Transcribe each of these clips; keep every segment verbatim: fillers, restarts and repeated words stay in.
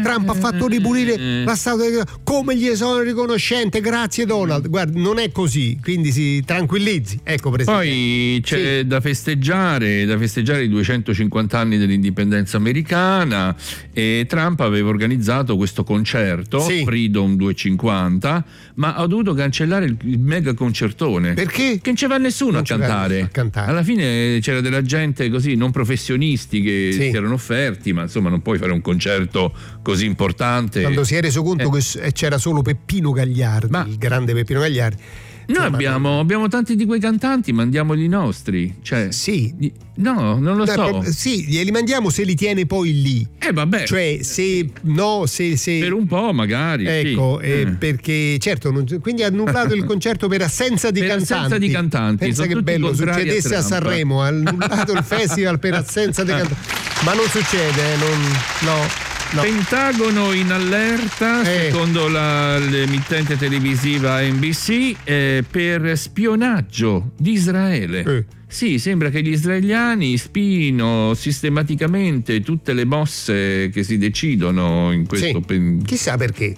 Trump ha fatto ripulire la statua come gli sono riconoscente, grazie Donald. Guarda, non è così, quindi si tranquillizzi. Ecco, Presidente. Poi c'è Sì. da festeggiare, da festeggiare i duecentocinquanta anni dell'indipendenza americana, e Trump aveva organizzato questo concerto, Sì. Freedom duecentocinquanta, ma ha dovuto cancellare il, il mega concertone. Perché? Che non ci va nessuno Non a ci va cantare. a cantare. Alla fine c'era della gente così, non professionisti, che Sì. si erano offerti, ma insomma non puoi fare un concerto così importante. Quando si è reso conto Eh. che c'era solo Peppino Gagliardi, Ma- il grande Peppino Gagliardi. Noi Insomma, abbiamo, abbiamo tanti di quei cantanti, mandiamoli i nostri. Cioè, Sì. di- no, non lo Dai, so. pro- sì, glieli mandiamo se li tiene poi lì. Eh vabbè. Cioè, se no, se. se Per un po' magari. ecco, sì. eh, Eh. perché certo, non, quindi ha annullato il concerto per assenza di Per cantanti. assenza di cantanti, Pensa sono che tutti bello contrari a succedesse a, Trump. Sanremo, ha annullato il festival per assenza di cantanti. Ma non succede, eh, non, no. No. Pentagono in allerta, Eh. secondo la, l'emittente televisiva N B C, eh, per spionaggio di Israele. Eh. Sì, sembra che gli israeliani spiino sistematicamente tutte le mosse che si decidono in questo. Sì. pen- Chissà perché.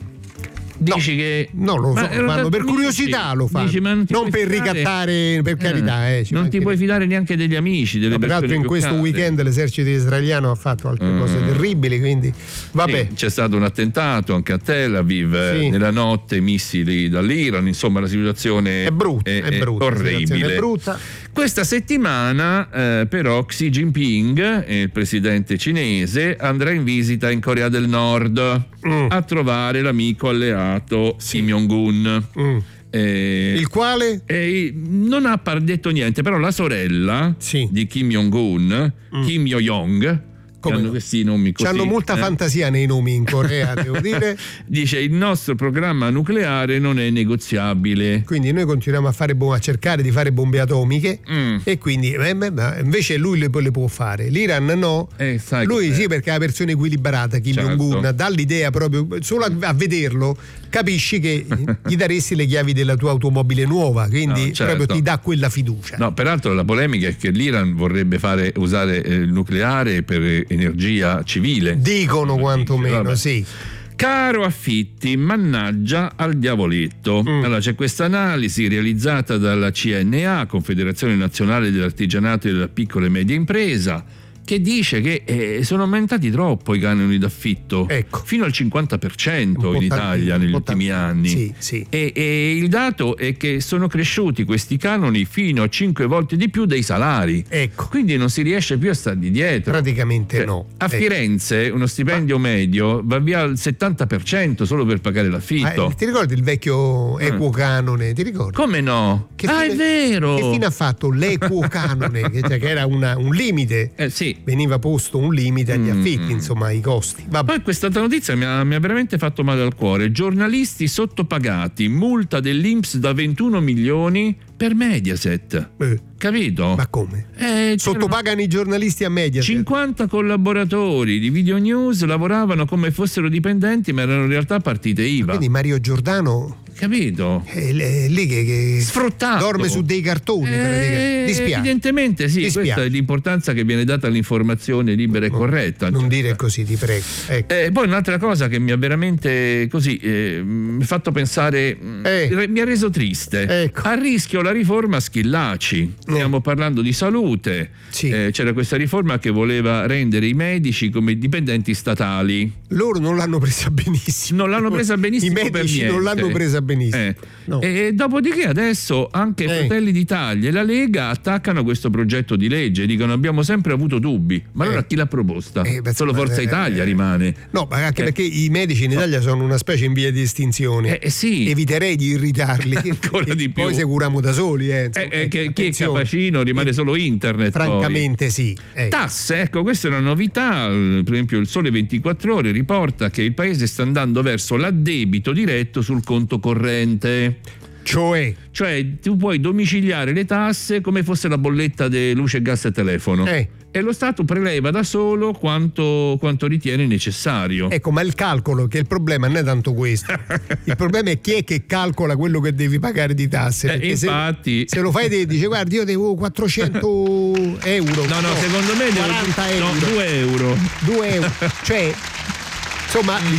Dici che No, lo Ma so, in realtà fanno per tu curiosità, dici- lo fanno. dici, ma non ti non puoi per fidare- ricattare, per carità. Eh, ci non ti mancherebbe. puoi fidare neanche degli amici, delle No, persone peraltro in più questo care. weekend l'esercito israeliano ha fatto altre Mm. cose terribili, quindi vabbè. Sì, c'è stato un attentato anche a Tel Aviv, eh, Sì. nella notte, missili dall'Iran, insomma la situazione È brutta, è, è, brutta, la situazione orribile. è brutta. Questa settimana eh, però Xi Jinping, eh, il presidente cinese, andrà in visita in Corea del Nord Mm. a trovare l'amico alleato Kim Jong-un. Mm. Eh, Il quale? eh, non ha par- detto niente, però la sorella Sì. di Kim Jong-un, Mm. Kim Yo-jong, Come hanno no? questi nomi così, C'hanno molta eh? fantasia nei nomi in Corea, devo dire. Dice: il nostro programma nucleare non è negoziabile. Quindi noi continuiamo a, fare bo- a cercare di fare bombe atomiche Mm. e quindi eh, beh, ma invece lui le, le può fare. L'Iran no. Eh, sai Lui cos'è? sì, perché è una persona equilibrata, Kim Certo. Jong-un, dà l'idea proprio, solo a, a vederlo capisci che gli daresti le chiavi della tua automobile nuova, quindi No, certo. proprio ti dà quella fiducia. No, peraltro la polemica è che l'Iran vorrebbe fare usare eh, il nucleare per eh, energia civile. Dicono quantomeno, Vabbè. sì. Caro affitti, mannaggia al diavoletto. Mm. Allora c'è questa analisi realizzata dalla C N A, Confederazione Nazionale dell'Artigianato e della Piccola e Media Impresa, che dice che eh, sono aumentati troppo i canoni d'affitto, Ecco. fino al cinquanta per cento in Un po' Italia tanti- negli un po' ultimi tanti. anni. Sì, sì. E, e il dato è che sono cresciuti questi canoni fino a cinque volte di più dei salari. Ecco, Quindi non si riesce più a stargli dietro. praticamente Cioè, no. A Ecco. Firenze uno stipendio medio va via al settanta per cento solo per pagare Ah, l'affitto. eh, ti ricordi il vecchio equo canone? Ti ricordi? Come no? Che ah, fine- è vero! Che fine ha fatto l'equo canone? che, cioè, che era una- un limite, Eh sì. veniva posto un limite agli Mm. affitti, insomma, ai costi. Vabbè. Poi questa notizia mi ha, mi ha veramente fatto male al cuore. Giornalisti sottopagati, multa dell'I N P S da ventuno milioni per Mediaset. Eh, Capito? ma come? Eh, c'erano Sottopagano i giornalisti a media. cinquanta collaboratori di Video News, lavoravano come fossero dipendenti, ma erano in realtà partite I V A. Quindi Mario Giordano Capito? è l- lì che, che Sfruttato. dorme su dei cartoni. praticamente. Eh, Dispiace. evidentemente sì, Dispiace. questa è l'importanza che viene data all'informazione libera e corretta. Non dire così, ti prego. Ecco. Eh, poi un'altra cosa che mi ha veramente così eh, mi ha fatto pensare, mh, Eh. re- mi ha reso triste. Ecco. A rischio la riforma Schillaci. Stiamo parlando di salute. Sì. Eh, c'era questa riforma che voleva rendere i medici come dipendenti statali. Loro non l'hanno presa benissimo. Non l'hanno presa benissimo. I per medici non niente. l'hanno presa benissimo. Eh. No. E dopodiché adesso anche Eh. Fratelli d'Italia e la Lega attaccano questo progetto di legge, dicono abbiamo sempre avuto dubbi, ma allora Eh. chi l'ha proposta? Eh, beh, Solo insomma, Forza eh, Italia eh, rimane. No, ma anche Eh. perché i medici in Italia sono una specie in via di estinzione. Eh, eh, sì. Eviterei di irritarli. Ancora di più. Poi se curiamo da soli. Eh, Eh, insomma, eh, che, chi è attenzione. capacino rimane solo internet. poi. Francamente sì. Eh. Tasse, ecco, questa è una novità. Per esempio il Sole ventiquattro Ore riporta che il paese sta andando verso l'addebito diretto sul conto corrente. Cioè, Cioè tu puoi domiciliare le tasse come fosse la bolletta di luce, gas e telefono. Eh. E lo Stato preleva da solo quanto, quanto ritiene necessario. ecco, ma il calcolo, che il problema non è tanto questo. Il problema è chi è che calcola quello che devi pagare di tasse. Eh, Perché se- infatti- se, lo fai te dice guarda io devo quattrocento euro. No, no, secondo me devo- quaranta no, euro. due euro. due euro. Cioè, insomma,